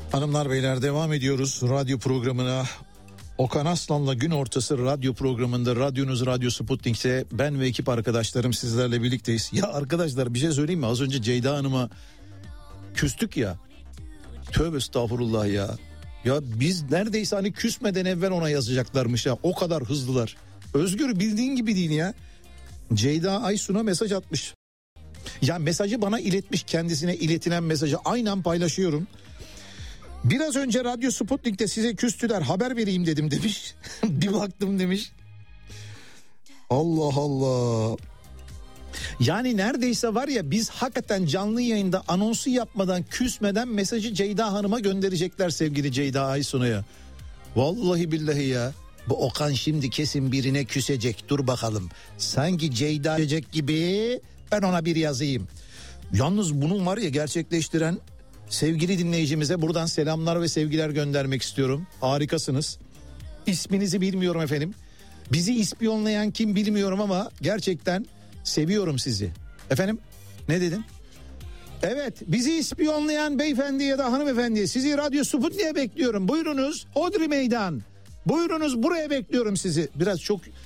Hanımlar beyler, devam ediyoruz radyo programına. Okan Aslan'la Gün Ortası radyo programında, radyonuz Radyo Sputnik'te ben ve ekip arkadaşlarım sizlerle birlikteyiz. Ya arkadaşlar, bir şey söyleyeyim mi? Az önce Ceyda Hanım'a küstük ya. Tövbe estağfurullah ya. Ya biz neredeyse hani küsmeden evvel ona yazacaklarmış ya. O kadar hızlılar. Özgür, bildiğin gibi değil ya. Ceyda Aysun'a mesaj atmış. Ya mesajı bana iletmiş, kendisine iletilen mesajı aynen paylaşıyorum. Biraz önce Radyo Sputnik'te size küstüler, haber vereyim dedim demiş. Bir baktım demiş. Allah Allah. Yani neredeyse var ya, biz hakikaten canlı yayında anonsu yapmadan, küsmeden mesajı Ceyda Hanım'a gönderecekler sevgili Ceyda Aysun'a. Vallahi billahi ya. Bu Okan şimdi kesin birine küsecek, dur bakalım. Sanki Ceyda küsecek gibi ben ona bir yazayım. Yalnız bunun var ya, gerçekleştiren sevgili dinleyicimize buradan selamlar ve sevgiler göndermek istiyorum. Harikasınız. İsminizi bilmiyorum efendim. Bizi ispiyonlayan kim bilmiyorum ama gerçekten seviyorum sizi. Efendim, ne dedin? Evet, bizi ispiyonlayan beyefendi ya da hanımefendi, sizi Radyo Sputnik'e bekliyorum. Buyurunuz Hodri Meydan. Buyurunuz, buraya bekliyorum sizi. Biraz çok